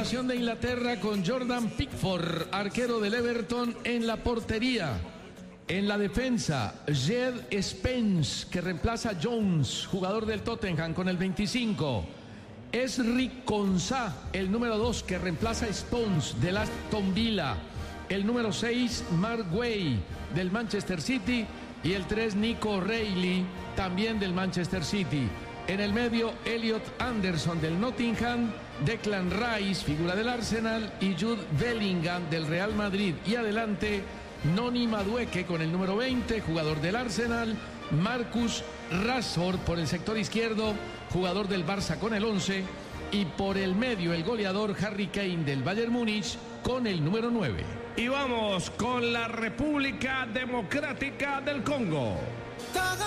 formación de Inglaterra con Jordan Pickford, arquero del Everton, en la portería. En la defensa, Jed Spence, que reemplaza a Jones, jugador del Tottenham, con el 25. Esri Konsa, el número 2, que reemplaza a Stones del Aston Villa. El número 6, Mark Way, del Manchester City. Y el 3, Nico O'Reilly, también del Manchester City. En el medio, Elliot Anderson del Nottingham, Declan Rice, figura del Arsenal, y Jude Bellingham del Real Madrid. Y adelante, Noni Madueke con el número 20, jugador del Arsenal, Marcus Rashford por el sector izquierdo, jugador del Barça con el 11, y por el medio el goleador Harry Kane del Bayern Múnich con el número 9. Y vamos con la República Democrática del Congo.